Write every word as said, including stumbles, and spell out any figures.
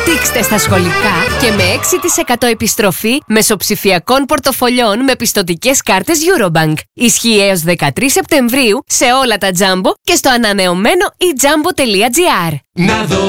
Δείξτε στα σχολικά και με έξι τοις εκατό επιστροφή μεσοψηφιακών πορτοφολιών με πιστωτικές κάρτες Eurobank. Ισχύει έως δεκατρείς Σεπτεμβρίου σε όλα τα Jumbo και στο ανανεωμένο e jumbo τελεία gr.